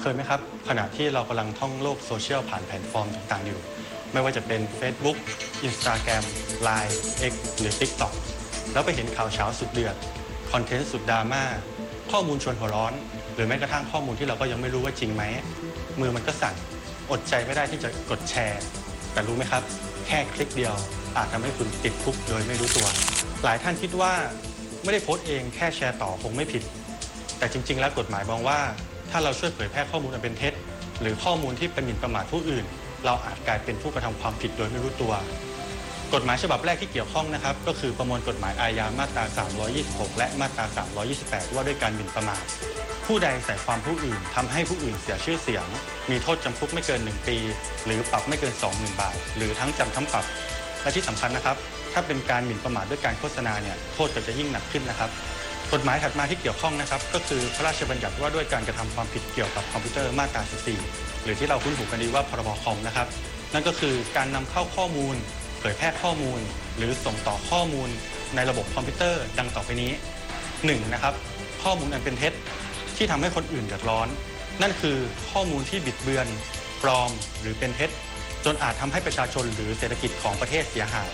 เคยไหมครับขณะที่เรากำลังท่องโลกโซเชียลผ่านแพลตฟอร์มต่างๆอยู่ไม่ว่าจะเป็น Facebook Instagram Line X หรือ TikTok แล้วไปเห็นข่าวเช้าสุดเดือดคอนเทนต์สุดดราม่าข้อมูลชวนหัวร้อนหรือแม้กระทั่งข้อมูลที่เราก็ยังไม่รู้ว่าจริงไหมมือมันก็สั่นอดใจไม่ได้ที่จะกดแชร์แต่รู้ไหมครับแค่คลิกเดียวอาจทำให้คุณติดคุกโดยไม่รู้ตัวหลายท่านคิดว่าไม่ได้โพสต์เองแค่แชร์ต่อคงไม่ผิดแต่จริงๆแล้วกฎหมายมองว่าถ้าเราช่วยเผยแพร่ข้อมูลอันเป็นเท็จหรือข้อมูลที่เป็นหมิ่นประมาทผู้อื่นเราอาจกลายเป็นผู้กระทำความผิดโดยไม่รู้ตัวกฎหมายฉบับแรกที่เกี่ยวข้องนะครับก็คือประมวลกฎหมายอาญามาตรา326และมาตรา328ว่าด้วยการหมิ่นประมาทผู้ใดใส่ความผู้อื่นทำให้ผู้อื่นเสียชื่อเสียงมีโทษจำคุกไม่เกิน1ปีหรือปรับไม่เกิน 20,000 บาทหรือทั้งจำทั้งปรับและที่สำคัญนะครับถ้าเป็นการหมิ่นประมาทด้วยการโฆษณาเนี่ยโทษก็จะยิ่งหนักขึ้นนะครับกฎหมายถัดมาที่เกี่ยวข้องนะครับก็คือพระราชบัญญัติว่าด้วยการกระทำความผิดเกี่ยวกับคอมพิวเตอร์มาตรา14หรือที่เราคุ้นหูกันดีว่าพรบคอมนะครับนั่นก็คือการนำเข้าข้อมูลเผยแพร่ข้อมูลหรือส่งต่อข้อมูลในระบบคอมพิวเตอร์ดังต่อไปนี้ 1. นะครับข้อมูลอันเป็นเท็จที่ทำให้คนอื่นเดือดร้อนนั่นคือข้อมูลที่บิดเบือนปลอมหรือเป็นเท็จจนอาจทำให้ประชาชนหรือเศรษฐกิจของประเทศเสียหาย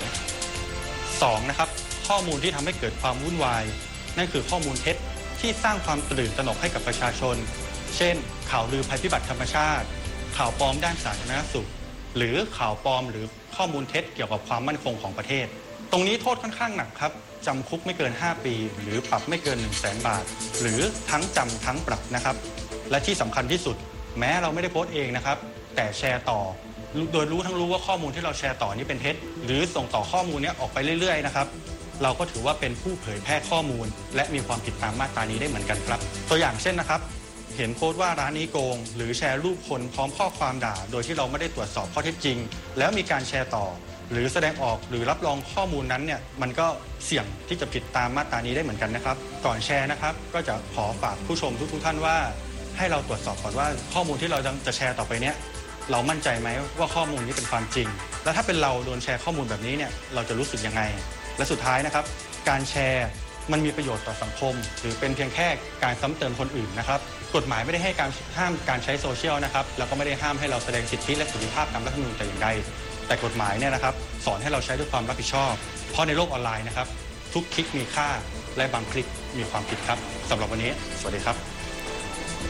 2. นะครับข้อมูลที่ทำให้เกิดความวุ่นวายนั่นคือข้อมูลเท็จที่สร้างความตื่นตระหนกให้กับประชาชนเช่นข่าวลือภัยพิบัติธรรมชาติข่าวปลอมด้านสาธารณสุขหรือข่าวปลอมหรือข้อมูลเท็จเกี่ยวกับความมั่นคงของประเทศตรงนี้โทษค่อนข้างหนักครับจำคุกไม่เกิน5ปีหรือปรับไม่เกิน 100,000 บาทหรือทั้งจำทั้งปรับนะครับและที่สำคัญที่สุดแม้เราไม่ได้โพสต์เองนะครับแต่แชร์ต่อโดยรู้ทั้งรู้ว่าข้อมูลที่เราแชร์ต่อนี้เป็นเท็จหรือส่งต่อข้อมูลนี้ออกไปเรื่อยๆนะครับเราก็ถือว่าเป็นผู้เผยแพร่ข้อมูลและมีความผิดตามมาตรานี้ได้เหมือนกันครับตัวอย่างเช่นนะครับเห็นโพสต์ว่าร้านนี้โกงหรือแชร์รูปคนพร้อมข้อความด่าโดยที่เราไม่ได้ตรวจสอบข้อเท็จจริงแล้วมีการแชร์ต่อหรือแสดงออกหรือรับรองข้อมูลนั้นเนี่ยมันก็เสี่ยงที่จะผิดตามมาตรานี้ได้เหมือนกันนะครับก่อนแชร์นะครับก็จะขอฝากผู้ชมทุกท่านว่าให้เราตรวจสอบก่อนว่าข้อมูลที่เราจะแชร์ต่อไปเนี้ยเรามั่นใจไหมว่าข้อมูลนี้เป็นความจริงแล้วถ้าเป็นเราโดนแชร์ข้อมูลแบบนี้เนี่ยเราจะรู้สึกยังไงและสุดท้ายนะครับการแชร์มันมีประโยชน์ต่อสังคมหรือเป็นเพียงแค่การซ้ำเติมคนอื่นนะครับกฎหมายไม่ได้ให้การห้ามการใช้โซเชียลนะครับแล้วก็ไม่ได้ห้ามให้เราแสดงสิทธิและเสรีภาพตามรัฐธรรมนูญแต่อย่างใดแต่กฎหมายเนี่ยนะครับสอนให้เราใช้ด้วยความรับผิดชอบเพราะในโลกออนไลน์นะครับทุกคลิกมีค่าและบางคลิกมีความผิดครับสำหรับวันนี้สวัสดีครับ